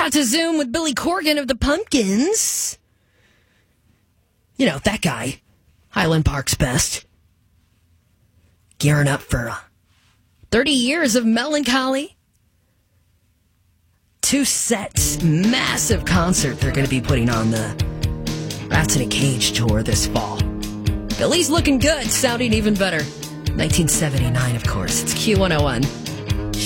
Got to Zoom with Billy Corgan of the Pumpkins. You know, that guy. Highland Park's best. Gearing up for 30 years of melancholy. 2 sets, massive concert they're going to be putting on the Rats in a Cage tour this fall. Billy's looking good, sounding even better. 1979, of course. It's Q101.